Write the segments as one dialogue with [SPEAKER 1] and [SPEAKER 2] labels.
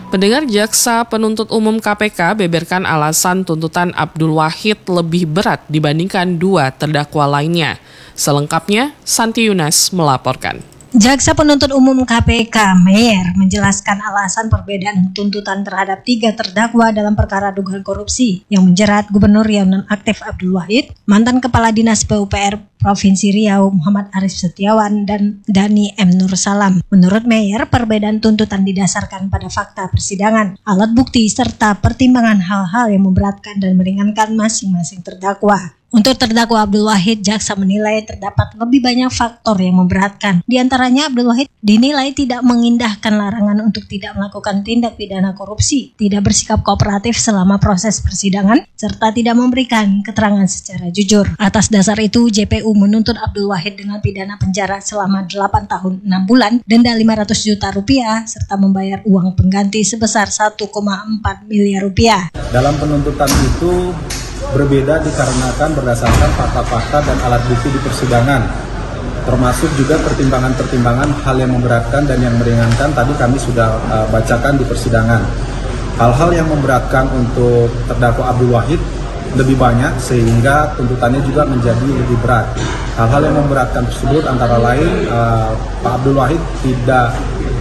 [SPEAKER 1] Pendengar, Jaksa Penuntut Umum KPK beberkan alasan tuntutan Abdul Wahid lebih berat dibandingkan dua terdakwa lainnya. Selengkapnya, Santi Yunas melaporkan.
[SPEAKER 2] Jaksa Penuntut Umum KPK Meyer menjelaskan alasan perbedaan tuntutan terhadap 3 terdakwa dalam perkara dugaan korupsi yang menjerat Gubernur Riau nonaktif Abdul Wahid, mantan Kepala Dinas PUPR Provinsi Riau Muhammad Arif Setiawan, dan Dani M. Nur Salam. Menurut Meyer, perbedaan tuntutan didasarkan pada fakta persidangan, alat bukti, serta pertimbangan hal-hal yang memberatkan dan meringankan masing-masing terdakwa. Untuk terdakwa Abdul Wahid, jaksa menilai terdapat lebih banyak faktor yang memberatkan. Di antaranya, Abdul Wahid dinilai tidak mengindahkan larangan untuk tidak melakukan tindak pidana korupsi, tidak bersikap kooperatif selama proses persidangan, serta tidak memberikan keterangan secara jujur. Atas dasar itu, JPU menuntut Abdul Wahid dengan pidana penjara selama 8 tahun 6 bulan, denda 500 juta rupiah, serta membayar uang pengganti sebesar 1,4 miliar rupiah.
[SPEAKER 3] Dalam penuntutan itu berbeda dikarenakan berdasarkan fakta-fakta dan alat bukti di persidangan, termasuk juga pertimbangan-pertimbangan hal yang memberatkan dan yang meringankan tadi kami sudah bacakan di persidangan. Hal-hal yang memberatkan untuk terdakwa Abdul Wahid lebih banyak sehingga tuntutannya juga menjadi lebih berat. Hal-hal yang memberatkan tersebut antara lain Pak Abdul Wahid tidak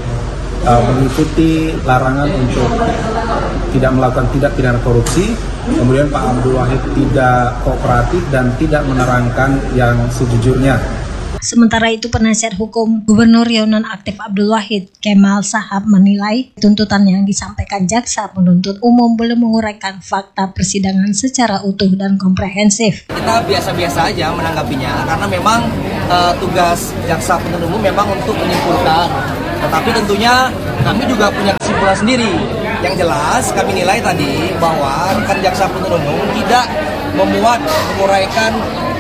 [SPEAKER 3] mengikuti larangan untuk tidak melakukan tindak pidana korupsi. Kemudian Pak Abdul Wahid tidak kooperatif dan tidak menerangkan yang sejujurnya.
[SPEAKER 2] Sementara itu, penasihat hukum Gubernur Riau nonaktif Abdul Wahid, Kemal Sahab, menilai tuntutan yang disampaikan jaksa penuntut umum belum menguraikan fakta persidangan secara utuh dan komprehensif.
[SPEAKER 4] Kita biasa-biasa aja menanggapinya karena memang tugas jaksa penuntut umum memang untuk menyimpulkan. Tetapi tentunya kami juga punya kesimpulan sendiri. Yang jelas kami nilai tadi bahwa rekan jaksa penuntut umum tidak menguraikan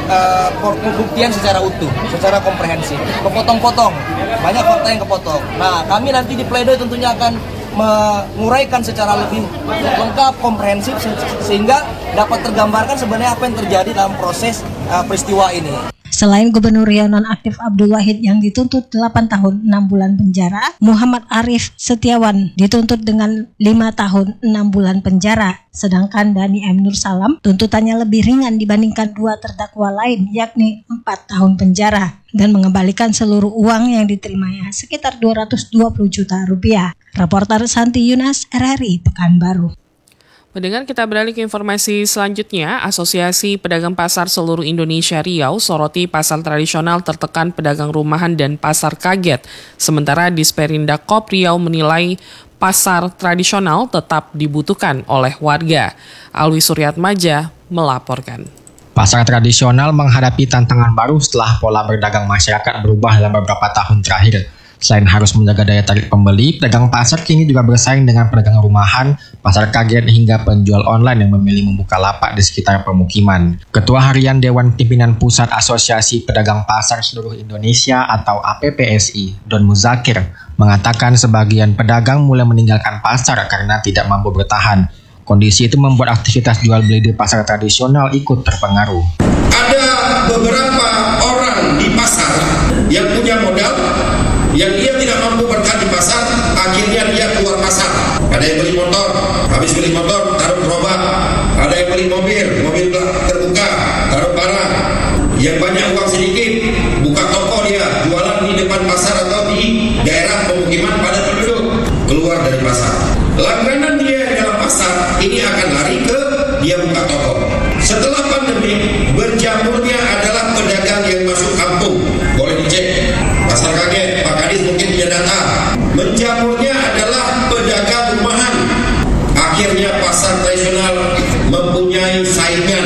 [SPEAKER 4] pembuktian secara utuh, secara komprehensif, kepotong-potong, banyak fakta yang kepotong. Nah, kami nanti di pledoi tentunya akan menguraikan secara lebih lengkap, komprehensif, sehingga dapat tergambarkan sebenarnya apa yang terjadi dalam proses peristiwa ini.
[SPEAKER 2] Selain Gubernur Riau nonaktif Abdul Wahid yang dituntut 8 tahun 6 bulan penjara, Muhammad Arif Setiawan dituntut dengan 5 tahun 6 bulan penjara. Sedangkan Dani M. Nur Salam tuntutannya lebih ringan dibandingkan 2 terdakwa lain, yakni 4 tahun penjara, dan mengembalikan seluruh uang yang diterimanya, sekitar 220 juta rupiah. Reporter Santi Yunas, RRI Pekanbaru.
[SPEAKER 1] Pendengar, kita beralih ke informasi selanjutnya. Asosiasi Pedagang Pasar Seluruh Indonesia Riau soroti pasar tradisional tertekan pedagang rumahan dan pasar kaget. Sementara Disperinda Kop Riau menilai pasar tradisional tetap dibutuhkan oleh warga. Alwi Suryatmaja melaporkan.
[SPEAKER 5] Pasar tradisional menghadapi tantangan baru setelah pola berdagang masyarakat berubah dalam beberapa tahun terakhir. Selain harus menjaga daya tarik pembeli, pedagang pasar kini juga bersaing dengan pedagang rumahan, pasar kaget hingga penjual online yang memilih membuka lapak di sekitar pemukiman. Ketua Harian Dewan Pimpinan Pusat Asosiasi Pedagang Pasar Seluruh Indonesia atau APPSI, Don Muzakir, mengatakan sebagian pedagang mulai meninggalkan pasar karena tidak mampu bertahan. Kondisi itu membuat aktivitas jual beli di pasar tradisional ikut terpengaruh.
[SPEAKER 6] Ada beberapa orang di pasar yang punya modal, yang dia tidak mampu bertahan di pasar, akhirnya dia keluar pasar. Ada yang beli motor, habis beli motor taruh gerobak. Ada yang beli mobil terbuka, taruh barang. Yang banyak uang sedikit, buka toko dia, jualan di depan pasar atau di daerah pemukiman padat penduduk. Keluar dari pasar. Langganan dia di dalam pasar ini akan lari ke dia buka toko. Setelah pandemi, berjamurnya adalah pedagang yang masuk kampung. Boleh dicek. Pasar kaget, Pak Kadis mungkin punya data. Menjamurnya adalah pedagang rumahan. Akhirnya pasar tradisional mempunyai saingan.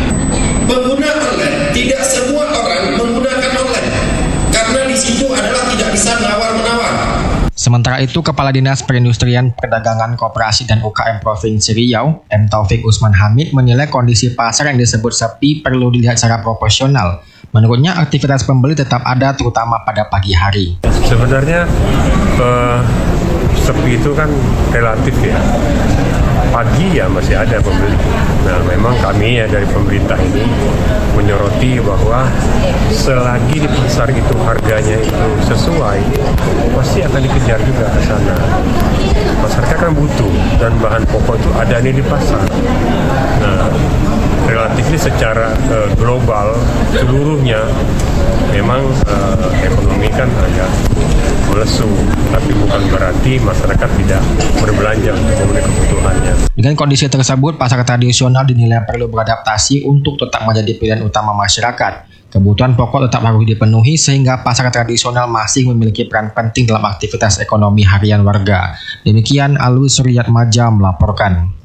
[SPEAKER 6] Pengguna online, tidak semua orang menggunakan online. Karena di situ adalah tidak bisa menawar-menawar.
[SPEAKER 5] Sementara itu, Kepala Dinas Perindustrian, Perdagangan, Koperasi dan UKM Provinsi Riau, M. Taufik Usman Hamid, menilai kondisi pasar yang disebut sepi perlu dilihat secara proporsional. Menurutnya, aktivitas pembeli tetap ada, terutama pada pagi hari.
[SPEAKER 7] Sebenarnya sepi itu kan relatif ya. Pagi ya masih ada pembeli. Nah, memang kami ya dari pemerintah ini menyoroti bahwa selagi di pasar itu harganya itu sesuai, pasti akan dikejar juga ke sana. masyarakat kan butuh dan bahan pokok itu ada nih di pasar. Nah, relatifnya secara global seluruhnya memang ekonomi kan agak melesu, tapi bukan berarti masyarakat tidak berbelanja untuk memenuhi kebutuhannya.
[SPEAKER 5] Dengan kondisi tersebut, pasar tradisional dinilai perlu beradaptasi untuk tetap menjadi pilihan utama masyarakat. Kebutuhan pokok tetap harus dipenuhi sehingga pasar tradisional masih memiliki peran penting dalam aktivitas ekonomi harian warga. Demikian Alwi Suryatmaja melaporkan.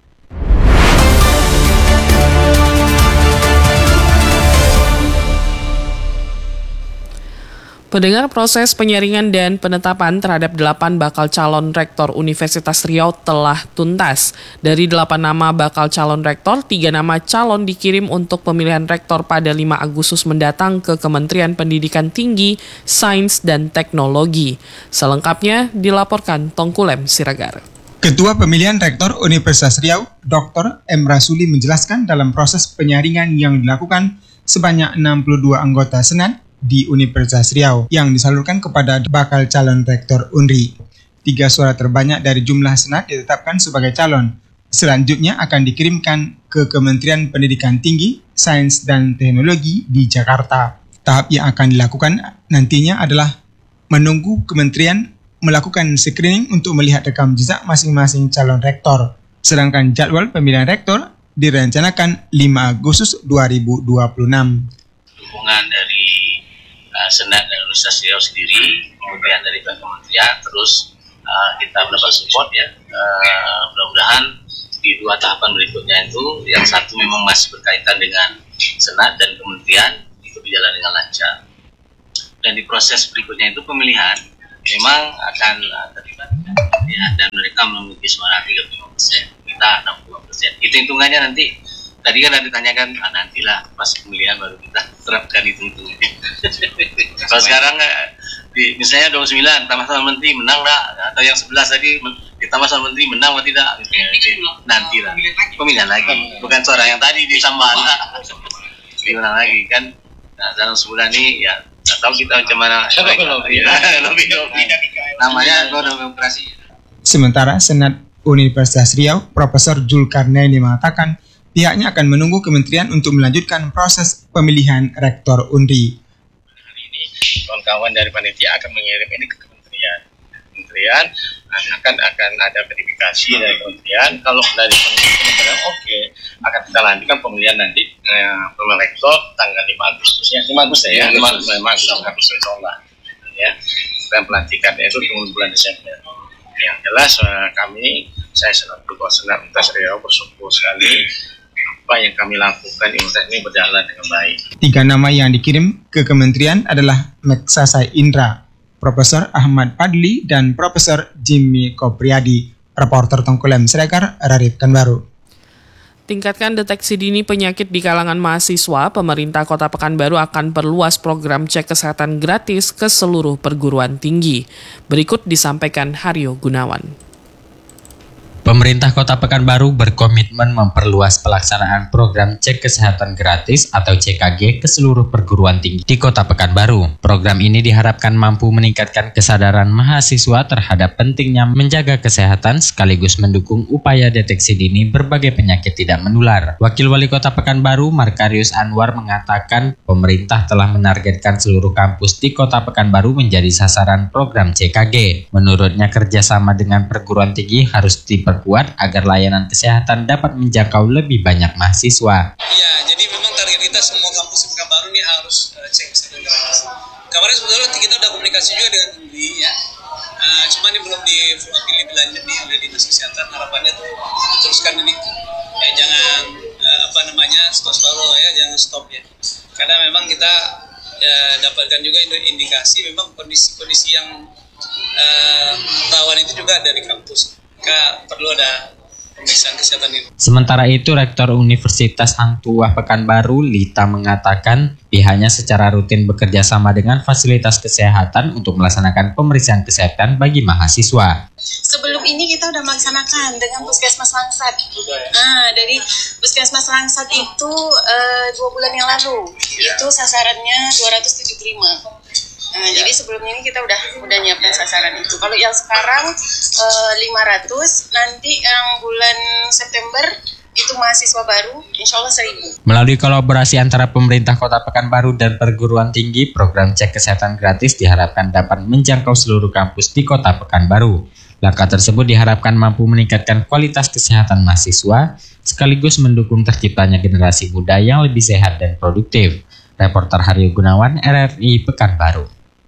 [SPEAKER 1] Pendengar, proses penyaringan dan penetapan terhadap 8 bakal calon rektor Universitas Riau telah tuntas. Dari 8 nama bakal calon rektor, 3 nama calon dikirim untuk pemilihan rektor pada 5 Agustus mendatang ke Kementerian Pendidikan Tinggi, Sains, dan Teknologi. Selengkapnya dilaporkan Tongkulem Siregar.
[SPEAKER 8] Ketua Pemilihan Rektor Universitas Riau, Dr. M. Rasuli menjelaskan dalam proses penyaringan yang dilakukan sebanyak 62 anggota Senat di Universitas Riau yang disalurkan kepada bakal calon rektor UNRI. 3 suara terbanyak dari jumlah Senat ditetapkan sebagai calon. Selanjutnya akan dikirimkan ke Kementerian Pendidikan Tinggi, Sains, dan Teknologi di Jakarta. Tahap yang akan dilakukan nantinya adalah menunggu kementerian melakukan screening untuk melihat rekam jejak masing-masing calon rektor. Sedangkan jadwal pemilihan rektor direncanakan 5 Agustus 2026.
[SPEAKER 9] Dukungan dari Senat dan Universitas Riau sendiri, kemudian dari kementerian, terus kita mendapat support ya. Mudah-mudahan di 2 tahapan berikutnya itu, yang satu memang masih berkaitan dengan Senat dan kementerian, itu berjalan dengan lancar. Dan di proses berikutnya itu pemilihan memang akan terlibat ya, dan mereka memiliki suara 35%, kita 65%. Itu hitungannya nanti. Tadi kan ada ditanyakan, nantilah pas pemilihan baru kita terapkan hitung-hitungannya. Kalau sekarang misalnya 29 tambah sama menteri menang enggak, atau yang 11 tadi ditambah sama menteri menang atau tidak, nantilah pemilihan lagi, bukan suara yang tadi ditambah dimenang lagi kan. Nah, dalam sebulan ini ya tahu kita macam mana lobby namanya demokrasi.
[SPEAKER 8] Sementara Senat Universitas Riau, Profesor Zulkarnaini mengatakan pihaknya akan menunggu kementerian untuk melanjutkan proses pemilihan rektor UNRI.
[SPEAKER 9] Hari ini kawan-kawan dari panitia akan mengirim ini ke kementerian. Kementerian akan ada verifikasi dari kementerian. Kalau dari kementerian oke, akan kita lanjutkan pemilihan nanti pemilihan rektor tanggal 5 Agustus ya. 5 Agustus ya. 5 Agustus insyaallah. Ya. Dan pelantikannya itu tunggu bulan Desember. Yang jelas saya selaku Senat Universitas Riau bersyukur sekali apa yang kami lakukan ini berjalan dengan baik.
[SPEAKER 8] 3 nama yang dikirim ke kementerian adalah Meksasai Indra, Profesor Ahmad Padli, dan Profesor Jimmy Kopriadi. Reporter Tongkulem Siregar, Rarifkan Baru.
[SPEAKER 1] Tingkatkan deteksi dini penyakit di kalangan mahasiswa, pemerintah Kota Pekanbaru akan perluas program cek kesehatan gratis ke seluruh perguruan tinggi. Berikut disampaikan Haryo Gunawan.
[SPEAKER 10] Pemerintah Kota Pekanbaru berkomitmen memperluas pelaksanaan program cek kesehatan gratis atau CKG ke seluruh perguruan tinggi di Kota Pekanbaru. Program ini diharapkan mampu meningkatkan kesadaran mahasiswa terhadap pentingnya menjaga kesehatan sekaligus mendukung upaya deteksi dini berbagai penyakit tidak menular. Wakil Wali Kota Pekanbaru, Markarius Anwar, mengatakan pemerintah telah menargetkan seluruh kampus di Kota Pekanbaru menjadi sasaran program CKG. Menurutnya, kerjasama dengan perguruan tinggi harus diperkuat agar layanan kesehatan dapat menjangkau lebih banyak mahasiswa.
[SPEAKER 11] Ya, jadi memang target kita semua kampus Pekanbaru ini harus cek kesehatan gratis. Kemarin sebetulnya kita udah komunikasi juga dengan UNRI ya. Cuma ini belum lebih lanjut nih oleh Dinas Kesehatan. Harapannya tuh teruskan ini. Ya, jangan stop ya, jangan stop ya. Karena memang kita dapatkan juga indikasi memang kondisi-kondisi yang rawan itu juga ada di kampus. Maka perlu ada pemeriksaan kesehatan ini.
[SPEAKER 10] Sementara itu, Rektor Universitas Hang Tuah Pekanbaru, Lita, mengatakan pihaknya secara rutin bekerja sama dengan fasilitas kesehatan untuk melaksanakan pemeriksaan kesehatan bagi mahasiswa.
[SPEAKER 12] Sebelum ini kita udah melaksanakan dengan Puskesmas Langsat. Dari Puskesmas Langsat itu 2 bulan yang lalu. Itu sasarannya 275. Jadi sebelumnya ini kita udah nyiapkan sasaran itu. Kalau yang sekarang 500, nanti yang bulan September itu mahasiswa baru, insya Allah 1.000.
[SPEAKER 10] Melalui kolaborasi antara pemerintah Kota Pekanbaru dan perguruan tinggi, program cek kesehatan gratis diharapkan dapat menjangkau seluruh kampus di Kota Pekanbaru. Langkah tersebut diharapkan mampu meningkatkan kualitas kesehatan mahasiswa, sekaligus mendukung terciptanya generasi muda yang lebih sehat dan produktif. Reporter Haryo Gunawan, RRI Pekanbaru.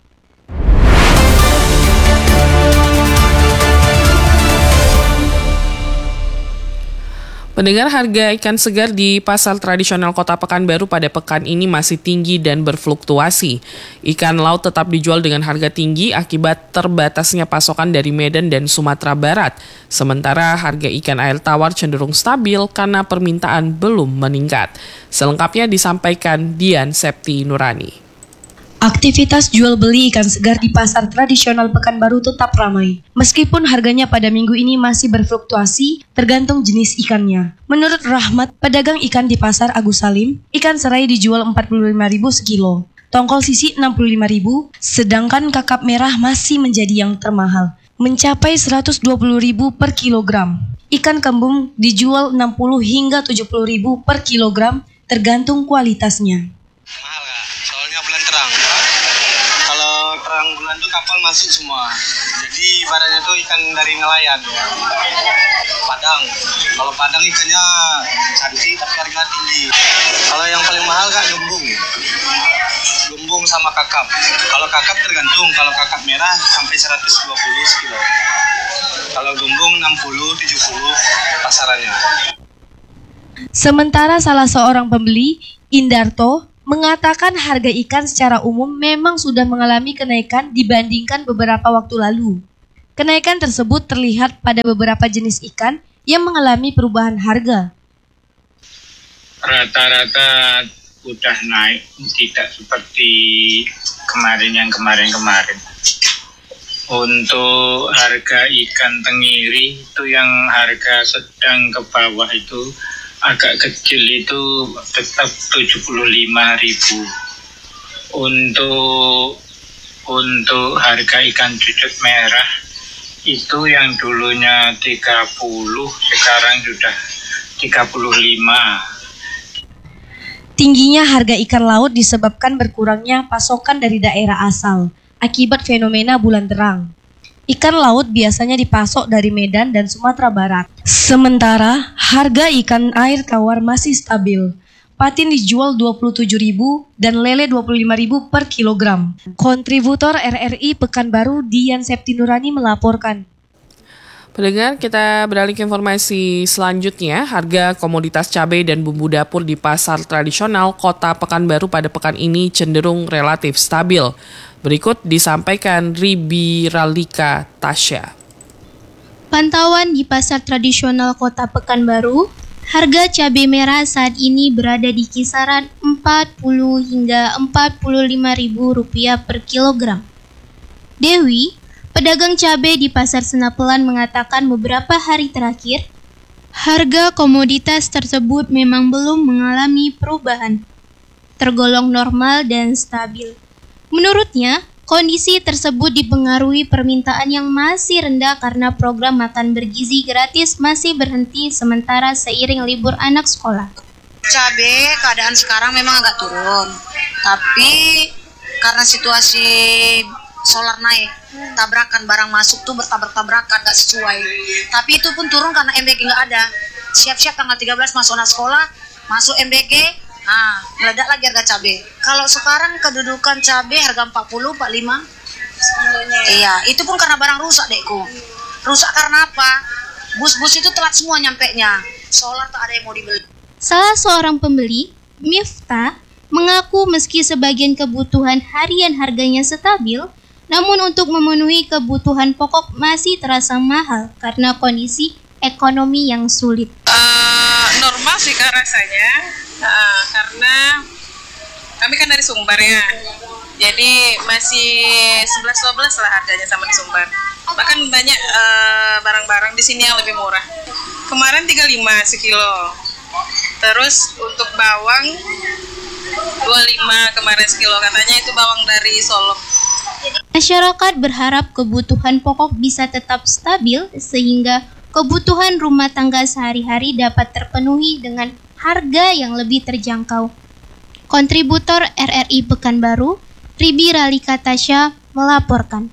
[SPEAKER 1] Pendengar, harga ikan segar di pasar tradisional Kota Pekanbaru pada pekan ini masih tinggi dan berfluktuasi. Ikan laut tetap dijual dengan harga tinggi akibat terbatasnya pasokan dari Medan dan Sumatera Barat. Sementara harga ikan air tawar cenderung stabil karena permintaan belum meningkat. Selengkapnya disampaikan Dian Septi Nurani.
[SPEAKER 2] Aktivitas jual beli ikan segar di pasar tradisional Pekanbaru tetap ramai. Meskipun harganya pada minggu ini masih berfluktuasi, tergantung jenis ikannya. Menurut Rahmat, pedagang ikan di pasar Agus Salim, ikan serai dijual Rp45.000 sekilo. Tongkol sisi Rp65.000, sedangkan kakap merah masih menjadi yang termahal, mencapai Rp120.000 per kilogram. Ikan kembung dijual Rp60 hingga Rp70.000 per kilogram, tergantung kualitasnya.
[SPEAKER 13] Mahal Kak, soalnya bulan terang. Kalau terang bulan tuh kapal masuk semua. Jadi ibaratnya tuh ikan dari nelayan. Padang. Kalau padang ikannya cantik tapi harganya tinggi. Kalau yang paling mahal Kak gembung. Gembung sama kakap. Kalau kakap tergantung. Kalau kakap merah sampai 120 sekilo. Kalau gembung 60, 70 pasarannya.
[SPEAKER 2] Sementara salah seorang pembeli, Indarto, mengatakan harga ikan secara umum memang sudah mengalami kenaikan dibandingkan beberapa waktu lalu. Kenaikan tersebut terlihat pada beberapa jenis ikan yang mengalami perubahan harga.
[SPEAKER 14] Rata-rata udah naik, tidak seperti kemarin. Untuk harga ikan tenggiri itu yang harga sedang ke bawah itu agak kecil itu tetap 75.000. Untuk harga ikan cudut merah itu yang dulunya 30 sekarang sudah 35.
[SPEAKER 2] Tingginya harga ikan laut disebabkan berkurangnya pasokan dari daerah asal akibat fenomena bulan terang. Ikan laut biasanya dipasok dari Medan dan Sumatera Barat. Sementara harga ikan air tawar masih stabil. Patin dijual Rp27.000 dan lele Rp25.000 per kilogram. Kontributor RRI Pekanbaru Dian Septi Nurani melaporkan.
[SPEAKER 1] Pendengar, kita beralih ke informasi selanjutnya. Harga komoditas cabai dan bumbu dapur di pasar tradisional Kota Pekanbaru pada pekan ini cenderung relatif stabil. Berikut disampaikan Ribi Ralika Tasya.
[SPEAKER 15] Pantauan di pasar tradisional Kota Pekanbaru, harga cabai merah saat ini berada di kisaran Rp40 hingga Rp45.000 per kilogram. Dewi, pedagang cabai di Pasar Senapelan mengatakan beberapa hari terakhir, harga komoditas tersebut memang belum mengalami perubahan, tergolong normal dan stabil. Menurutnya, kondisi tersebut dipengaruhi permintaan yang masih rendah karena program makan bergizi gratis masih berhenti sementara seiring libur anak sekolah.
[SPEAKER 16] Cabai keadaan sekarang memang agak turun, tapi karena situasi solar naik, tabrakan barang masuk tuh bertabrak-tabrakan, gak sesuai. Tapi itu pun turun karena MBG gak ada. Siap-siap tanggal 13 masuk anak sekolah, masuk MBG, meledak lagi harga cabai. Kalau sekarang kedudukan cabai harga 40, 45. Iya, itu pun karena barang rusak, Dekku. Rusak karena apa? Bus-bus itu telat semua nyampenya. Solar tak ada yang mau dibeli.
[SPEAKER 15] Salah seorang pembeli, Miftah, mengaku meski sebagian kebutuhan harian harganya stabil, namun untuk memenuhi kebutuhan pokok masih terasa mahal karena kondisi ekonomi yang sulit.
[SPEAKER 17] Normal sih Kak rasanya. Karena kami kan dari Sumbar ya, jadi masih 11-12 lah harganya sama di Sumbar. Bahkan banyak barang-barang di sini yang lebih murah. Kemarin 35 sekilo. Terus untuk bawang 25 kemarin sekilo, katanya itu bawang dari Solo.
[SPEAKER 15] Masyarakat berharap kebutuhan pokok bisa tetap stabil sehingga kebutuhan rumah tangga sehari-hari dapat terpenuhi dengan harga yang lebih terjangkau. Kontributor RRI Pekanbaru, Ribi Ralika Tasya melaporkan.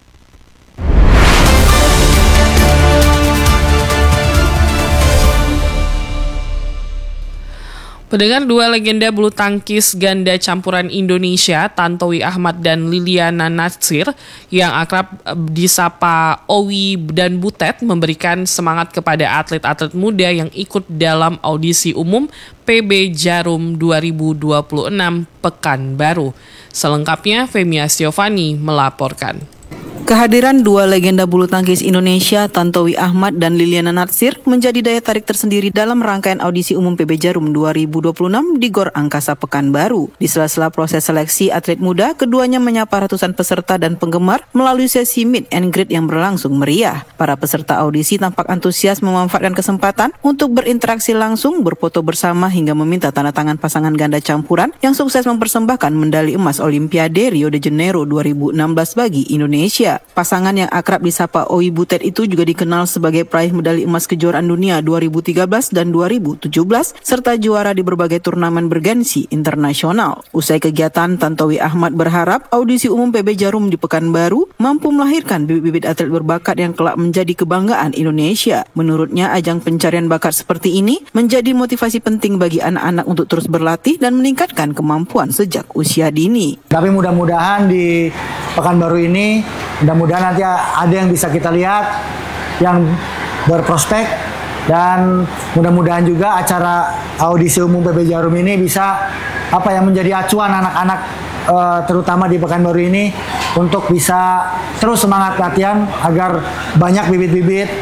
[SPEAKER 1] Pendengar, dua legenda bulu tangkis ganda campuran Indonesia, Tantowi Ahmad dan Liliana Natsir, yang akrab disapa Owi dan Butet, memberikan semangat kepada atlet-atlet muda yang ikut dalam audisi umum PB Jarum 2026 Pekanbaru. Selengkapnya, Femi Astiovani melaporkan.
[SPEAKER 18] Kehadiran dua legenda bulu tangkis Indonesia, Tantowi Ahmad dan Liliana Natsir, menjadi daya tarik tersendiri dalam rangkaian audisi umum PB Jarum 2026 di Gor Angkasa Pekanbaru. Di sela-sela proses seleksi atlet muda, keduanya menyapa ratusan peserta dan penggemar melalui sesi meet and greet yang berlangsung meriah. Para peserta audisi tampak antusias memanfaatkan kesempatan untuk berinteraksi langsung, berfoto bersama hingga meminta tanda tangan pasangan ganda campuran yang sukses mempersembahkan medali emas Olimpiade Rio de Janeiro 2016 bagi Indonesia. Pasangan yang akrab disapa Owi Butet itu juga dikenal sebagai peraih medali emas kejuaraan dunia 2013 dan 2017 serta juara di berbagai turnamen bergensi internasional. Usai kegiatan, Tantowi Ahmad berharap audisi umum PB Jarum di Pekanbaru mampu melahirkan bibit-bibit atlet berbakat yang kelak menjadi kebanggaan Indonesia. Menurutnya, ajang pencarian bakat seperti ini menjadi motivasi penting bagi anak-anak untuk terus berlatih dan meningkatkan kemampuan sejak usia dini.
[SPEAKER 19] Tapi mudah-mudahan di Pekanbaru ini, mudah-mudahan nanti ada yang bisa kita lihat yang berprospek, dan mudah-mudahan juga acara audisi umum PB Jarum ini bisa menjadi acuan anak-anak terutama di Pekanbaru ini untuk bisa terus semangat latihan agar banyak bibit-bibit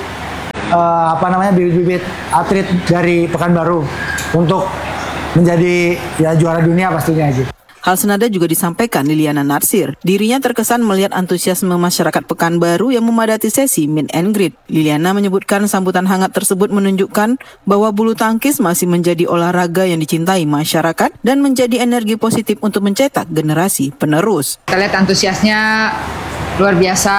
[SPEAKER 19] bibit-bibit atlet dari Pekanbaru untuk menjadi juara dunia pastinya gitu.
[SPEAKER 18] Hal senada juga disampaikan Liliana Natsir. Dirinya terkesan melihat antusiasme masyarakat Pekanbaru yang memadati sesi meet and greet. Liliana menyebutkan sambutan hangat tersebut menunjukkan bahwa bulu tangkis masih menjadi olahraga yang dicintai masyarakat dan menjadi energi positif untuk mencetak generasi penerus.
[SPEAKER 20] Kita lihat antusiasnya luar biasa.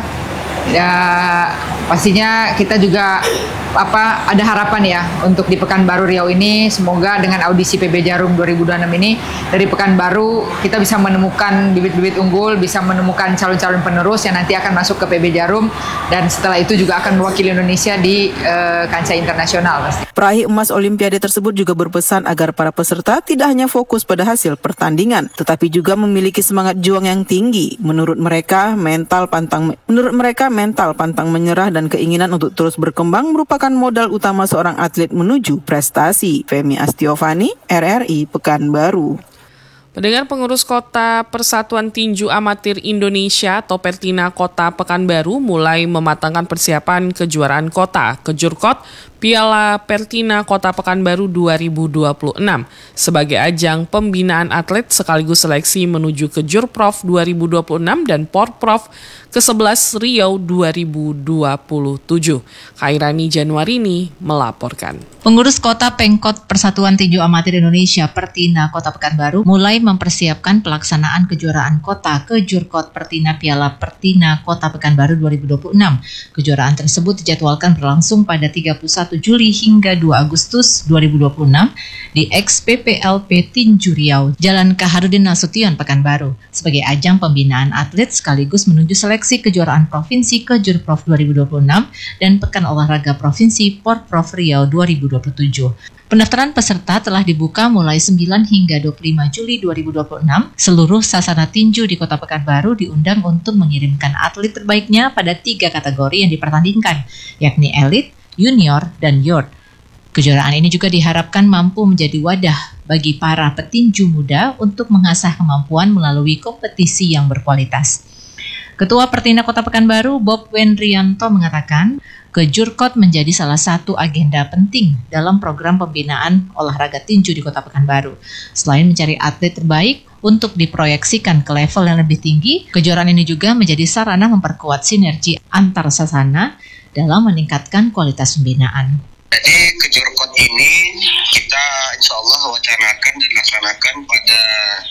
[SPEAKER 20] Ya, pastinya kita juga ada harapan ya untuk di Pekanbaru Riau ini. Semoga dengan audisi PB Jarum 2026 ini dari Pekanbaru kita bisa menemukan bibit-bibit unggul, bisa menemukan calon-calon penerus yang nanti akan masuk ke PB Jarum, dan setelah itu juga akan mewakili Indonesia di kancah internasional.
[SPEAKER 18] Peraih emas Olimpiade tersebut juga berpesan agar para peserta tidak hanya fokus pada hasil pertandingan, tetapi juga memiliki semangat juang yang tinggi. Menurut mereka mental pantang menyerah dan keinginan untuk terus berkembang merupakan modal utama seorang atlet menuju prestasi. Femi Astiovani, RRI Pekanbaru.
[SPEAKER 1] Pendengar, pengurus Kota Persatuan Tinju Amatir Indonesia atau Pertina Kota Pekanbaru mulai mematangkan persiapan kejuaraan kota Kejurkot Piala Pertina Kota Pekanbaru 2026 sebagai ajang pembinaan atlet sekaligus seleksi menuju Kejurprov 2026 dan Porprov ke-11 Riau 2027. Khairani Januarini melaporkan.
[SPEAKER 21] Pengurus Kota Pengkot Persatuan Tinju Amatir Indonesia Pertina Kota Pekanbaru mulai mempersiapkan pelaksanaan kejuaraan kota Kejurkot Pertina Piala Pertina Kota Pekanbaru 2026. Kejuaraan tersebut dijadwalkan berlangsung pada 31 Juli hingga 2 Agustus 2026 di XPPLP Tinju Riau, Jalan Kaharudin Nasution, Pekanbaru, sebagai ajang pembinaan atlet sekaligus menuju seleksi kejuaraan Provinsi Kejurprov 2026 dan Pekan Olahraga Provinsi Porprov Riau 2027. Pendaftaran peserta telah dibuka mulai 9 hingga 25 Juli 2026. Seluruh sasana tinju di Kota Pekanbaru diundang untuk mengirimkan atlet terbaiknya pada 3 kategori yang dipertandingkan, yakni elit, junior, dan youth. Kejuaraan ini juga diharapkan mampu menjadi wadah bagi para petinju muda untuk mengasah kemampuan melalui kompetisi yang berkualitas. Ketua Pertina Kota Pekanbaru, Bob Wendrianto, mengatakan Kejurkot menjadi salah satu agenda penting dalam program pembinaan olahraga tinju di Kota Pekanbaru. Selain mencari atlet terbaik untuk diproyeksikan ke level yang lebih tinggi, kejuaraan ini juga menjadi sarana memperkuat sinergi antar sasana dalam meningkatkan kualitas pembinaan.
[SPEAKER 6] Jadi Kejurkot ini kita
[SPEAKER 13] insya Allah wacanakan dan laksanakan pada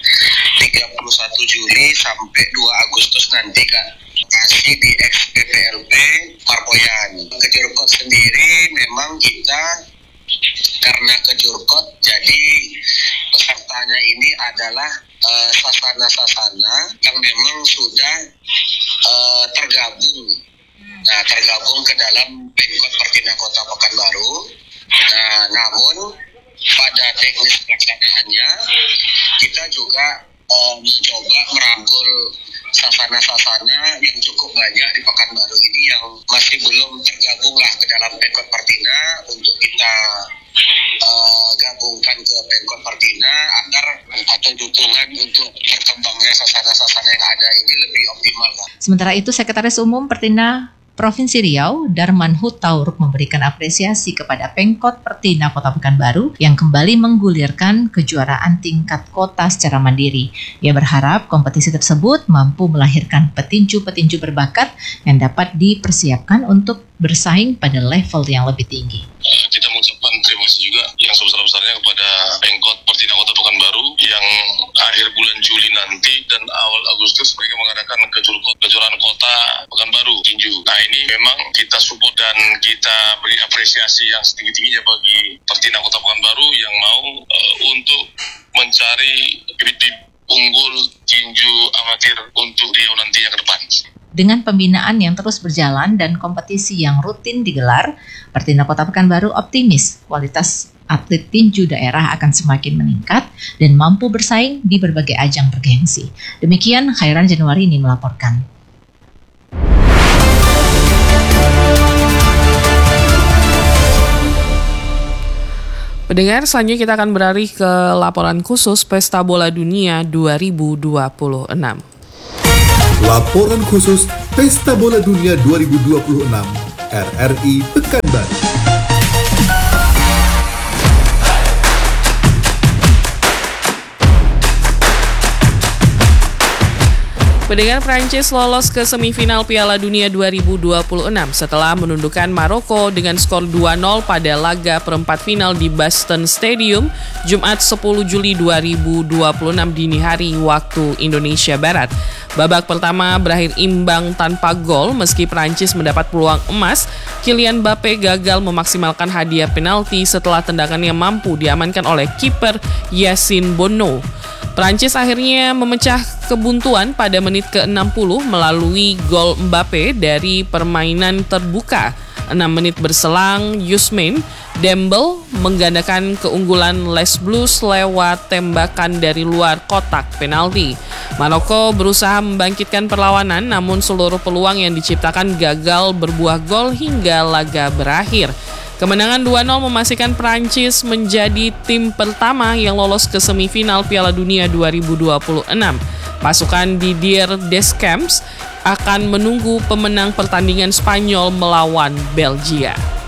[SPEAKER 13] 31 Juli sampai 2 Agustus nanti Kak. Lokasi di XPPLP Parpoyan. Kejurkot sendiri memang kita karena kejurkot jadi pesertanya ini adalah sasana-sasana yang memang sudah tergabung. Nah, tergabung ke dalam Pemkot Pertina Kota Pekanbaru. Nah, namun pada teknis pelaksanaannya kita juga mencoba merangkul sasana-sasana yang cukup banyak di Pekanbaru ini yang masih belum tergabunglah ke dalam Pemkot Pertina untuk kita gabungkan ke Pemkot Pertina agar atau dukungan untuk berkembangnya sasana-sasana yang ada ini lebih optimal.
[SPEAKER 21] Sementara itu, Sekretaris Umum Pertina Provinsi Riau, Darman Hutauruk memberikan apresiasi kepada Pemkot Pertina Kota Pekanbaru yang kembali menggulirkan kejuaraan tingkat kota secara mandiri. Ia berharap kompetisi tersebut mampu melahirkan petinju-petinju berbakat yang dapat dipersiapkan untuk bersaing pada level yang lebih tinggi.
[SPEAKER 3] Kita mengucapkan terima kasih juga yang sebesar-besarnya kepada Pemkot Pertina Kota Pekanbaru yang akhir bulan Juli nanti dan awal Agustus mereka mengadakan kejuaraan kota Pekanbaru tinju. Nah, ini memang kita support dan kita beri apresiasi yang setinggi-tingginya bagi Pertina Kota Pekanbaru yang mau untuk mencari bibit unggul tinju amatir untuk Riau nantinya ke depan.
[SPEAKER 21] Dengan pembinaan yang terus berjalan dan kompetisi yang rutin digelar, Pertina Kota Pekanbaru optimis kualitas atlet tinju daerah akan semakin meningkat dan mampu bersaing di berbagai ajang bergengsi. Demikian Khairan Januari ini melaporkan.
[SPEAKER 1] Pendengar, selanjutnya kita akan beralih ke laporan khusus Pesta Bola Dunia 2026.
[SPEAKER 22] Laporan khusus Pesta Bola Dunia 2026 RRI Pekanbaru.
[SPEAKER 1] Pendengar, Prancis lolos ke semifinal Piala Dunia 2026 setelah menundukkan Maroko dengan skor 2-0 pada laga perempat final di Boston Stadium, Jumat 10 Juli 2026 dini hari waktu Indonesia Barat. Babak pertama berakhir imbang tanpa gol meski Prancis mendapat peluang emas. Kylian Mbappe gagal memaksimalkan hadiah penalti setelah tendangannya mampu diamankan oleh kiper Yacine Bono. Prancis akhirnya memecah kebuntuan pada menit ke-60 melalui gol Mbappe dari permainan terbuka. 6 menit berselang, Ousmane Dembele menggandakan keunggulan Les Blues lewat tembakan dari luar kotak penalti. Maroko berusaha membangkitkan perlawanan, namun seluruh peluang yang diciptakan gagal berbuah gol hingga laga berakhir. Kemenangan 2-0 memastikan Prancis menjadi tim pertama yang lolos ke semifinal Piala Dunia 2026. Pasukan Didier Deschamps akan menunggu pemenang pertandingan Spanyol melawan Belgia.